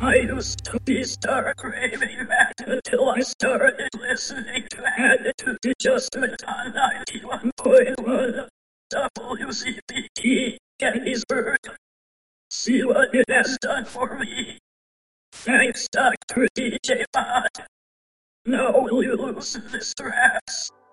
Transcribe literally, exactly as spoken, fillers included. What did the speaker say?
I used to be stark raving mad until I started listening to Attitude Adjustment on ninety-one point one W C B T Gettysburg. See what it has done for me. Thanks, Doctor D J Bot. Now will you loosen this dress?